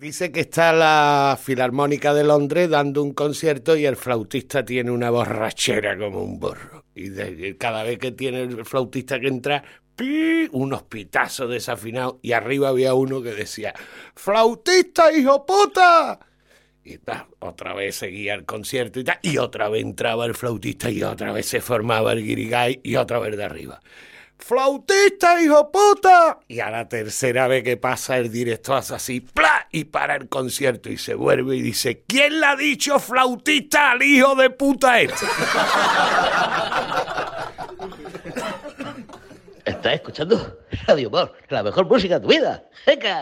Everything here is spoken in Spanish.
Dice que está la Filarmónica de Londres dando un concierto y el flautista tiene una borrachera como un burro. Y cada vez que tiene el flautista que entra, ¡pi! Unos pitazos desafinados. Y arriba había uno que decía, ¡flautista, hijo puta! Y otra vez seguía el concierto y tal. Y otra vez entraba el flautista y otra vez se formaba el guirigay y otra vez de arriba. ¡Flautista, hijo puta! Y a la tercera vez que pasa el director hace así, ¡plá! Y para el concierto y se vuelve y dice, ¿quién le ha dicho flautista al hijo de puta este? ¿Estás escuchando Radio Humor, la mejor música de tu vida? ¡Venga!